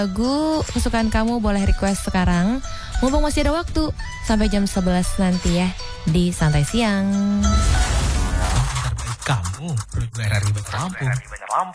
Lagu kesukaan kamu boleh request sekarang. Mumpung masih ada waktu sampai jam 11 nanti ya di Santai Siang. Kamu, Banyak lampu.